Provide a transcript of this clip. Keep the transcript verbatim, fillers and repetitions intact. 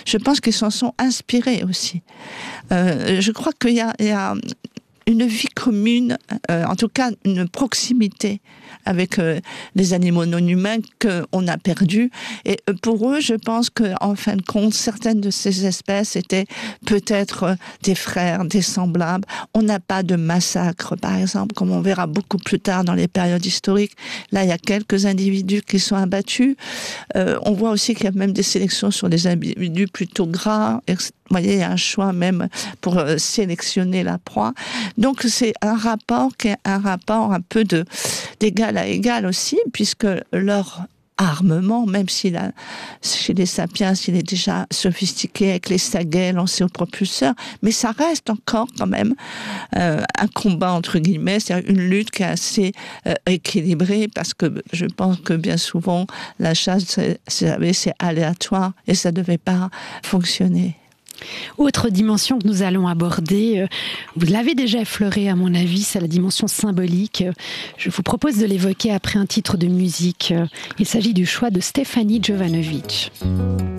je pense qu'ils s'en sont inspirés aussi. Euh, je crois qu'il y a, il y a une vie commune, euh, en tout cas une proximité avec euh, les animaux non humains qu'on a perdus. Et pour eux, je pense qu'en fin de compte, certaines de ces espèces étaient peut-être euh, des frères, des semblables. On n'a pas de massacre, par exemple, comme on verra beaucoup plus tard dans les périodes historiques. Là, il y a quelques individus qui sont abattus. Euh, on voit aussi qu'il y a même des sélections sur des individus plutôt gras. Vous voyez, il y a un choix même pour euh, sélectionner la proie. Donc, c'est un rapport qui est un rapport un peu de, d'égal à égal aussi, puisque leur armement, même s'il a, chez les sapiens, il est déjà sophistiqué avec les saguets lancés au propulseur, mais ça reste encore quand même euh, un combat entre guillemets, c'est-à-dire une lutte qui est assez euh, équilibrée, parce que je pense que bien souvent, la chasse, c'est, c'est, c'est aléatoire et ça ne devait pas fonctionner. Autre dimension que nous allons aborder, vous l'avez déjà effleuré à mon avis, c'est la dimension symbolique. Je vous propose de l'évoquer après un titre de musique. Il s'agit du choix de Stefani Jovanovic.